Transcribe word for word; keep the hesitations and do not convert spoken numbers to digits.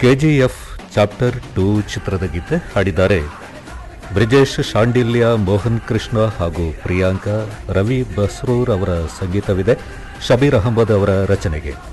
KGF chapter two ಚಿತ್ರದ ಗೀತೆ ಹಾಡಿದ್ದಾರೆ ಬ್ರಿಜೇಶ್ ಶಾಂಡಿಲ್ಯ, ಮೋಹನ್ ಕೃಷ್ಣ ಹಾಗೂ ಪ್ರಿಯಾಂಕಾ. ರವಿ ಬಸ್ರೂರ್ ಅವರ ಸಂಗೀತವಿದೆ, ಶಬೀರ್ ಅಹಮದ್ ಅವರ ರಚನೆಗೆ.